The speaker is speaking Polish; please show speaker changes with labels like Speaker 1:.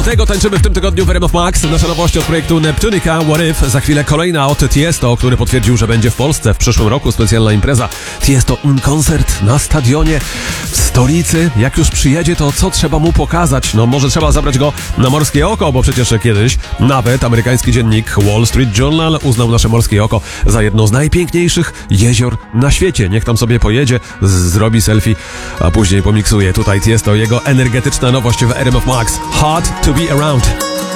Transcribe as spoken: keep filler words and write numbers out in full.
Speaker 1: Tego tańczymy w tym tygodniu w R M F Max. Nasza nowość od projektu Neptunica, What If. Za chwilę kolejna od Tiesto, który potwierdził, że będzie w Polsce w przyszłym roku. Specjalna impreza Tiesto in Concert na stadionie w stolicy. Jak już przyjedzie, to co trzeba mu pokazać? No może trzeba zabrać go na Morskie Oko, bo przecież kiedyś nawet amerykański dziennik Wall Street Journal uznał nasze Morskie Oko za jedno z najpiękniejszych jezior na świecie. Niech tam sobie pojedzie, z- zrobi selfie, a później pomiksuje. Tutaj Tiesto, jego energetyczna nowość w R M F Max. Hard to be around.